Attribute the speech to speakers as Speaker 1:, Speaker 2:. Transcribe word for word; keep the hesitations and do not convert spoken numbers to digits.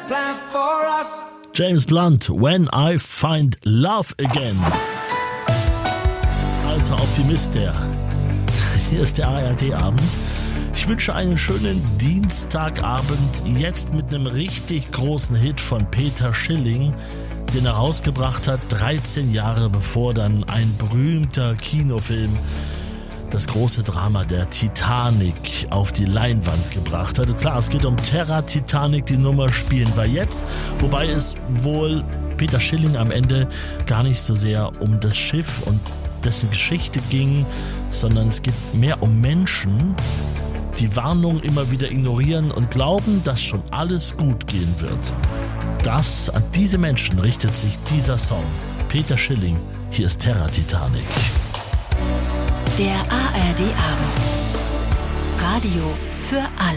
Speaker 1: James Blunt, When I Find Love Again. Alter Optimist, der. Hier ist der A R D-Abend. Ich wünsche einen schönen Dienstagabend, jetzt mit einem richtig großen Hit von Peter Schilling, den er rausgebracht hat, dreizehn Jahre bevor dann ein berühmter Kinofilm das große Drama der Titanic auf die Leinwand gebracht hat. Und klar, es geht um Terra Titanic, die Nummer spielen wir jetzt, wobei es wohl Peter Schilling am Ende gar nicht so sehr um das Schiff und dessen Geschichte ging, sondern es geht mehr um Menschen, die Warnung immer wieder ignorieren und glauben, dass schon alles gut gehen wird. Das, an diese Menschen richtet sich dieser Song. Peter Schilling, hier ist Terra Titanic.
Speaker 2: Der A R D-Abend. Radio für alle.